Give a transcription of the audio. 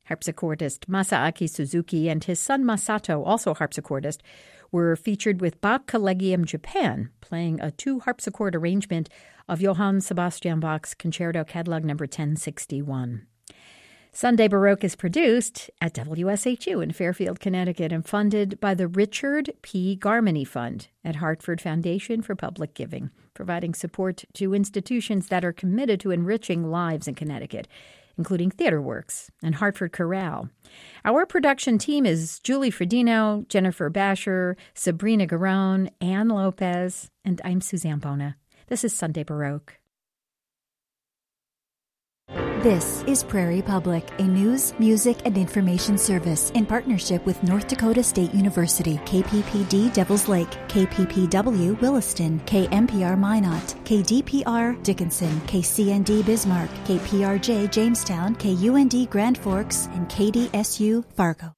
Harpsichordist Masaaki Suzuki and his son Masato, also harpsichordist, were featured with Bach Collegium Japan, playing a two-harpsichord arrangement of Johann Sebastian Bach's Concerto Catalog No. 1061. Sunday Baroque is produced at WSHU in Fairfield, Connecticut, and funded by the Richard P. Garmany Fund at Hartford Foundation for Public Giving, providing support to institutions that are committed to enriching lives in Connecticut, including TheaterWorks and Hartford Chorale. Our production team is Julie Fredino, Jennifer Basher, Sabrina Garone, Ann Lopez, and I'm Suzanne Bona. This is Sunday Baroque. This is Prairie Public, a news, music, and information service in partnership with North Dakota State University, KPPD Devils Lake, KPPW Williston, KMPR Minot, KDPR Dickinson, KCND Bismarck, KPRJ Jamestown, KUND Grand Forks, and KDSU Fargo.